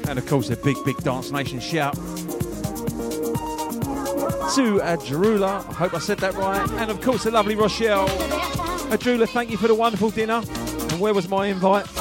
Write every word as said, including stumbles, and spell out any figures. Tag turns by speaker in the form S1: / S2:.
S1: And of course, a big, big Dance Nation shout to Adrula. I hope I said that right. And of course, the lovely Rochelle. Adrula, thank you for the wonderful dinner. And where was my invite?